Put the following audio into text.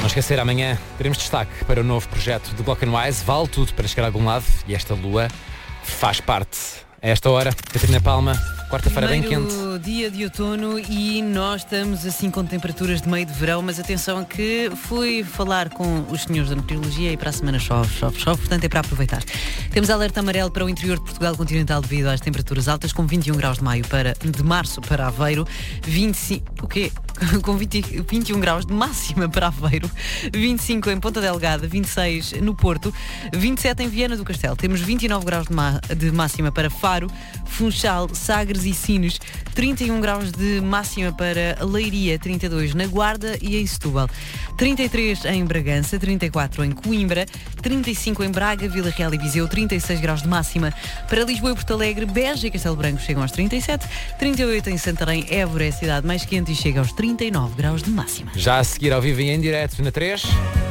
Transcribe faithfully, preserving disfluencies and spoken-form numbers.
Não esquecer, amanhã teremos destaque para o novo projeto do Block and Wise. Vale tudo para chegar a algum lado e esta lua faz parte. A esta hora, Catarina Palma, quarta-feira bem quente. Dia de outono e nós estamos assim com temperaturas de meio de verão, mas atenção que fui falar com os senhores da meteorologia e para a semana chove, chove, chove, portanto é para aproveitar. Temos alerta amarelo para o interior de Portugal continental devido às temperaturas altas, com vinte e um graus de maio para, de março para Aveiro, vinte e cinco, o quê? Com vinte, vinte e um graus de máxima para Aveiro, vinte e cinco em Ponta Delgada, vinte e seis no Porto, vinte e sete em Viana do Castelo. Temos vinte e nove graus de, ma- de máxima para Faro, Funchal, Sagres e Sines, trinta e um graus de máxima para Leiria, trinta e dois na Guarda e em Setúbal, trinta e três em Bragança, trinta e quatro em Coimbra, trinta e cinco em Braga, Vila Real e Viseu, trinta e seis graus de máxima para Lisboa e Porto Alegre, Beja e Castelo Branco chegam aos trinta e sete, trinta e oito em Santarém, Évora é a cidade mais quente e chega aos trinta e nove graus de máxima. Já a seguir ao vivo e em direto na três.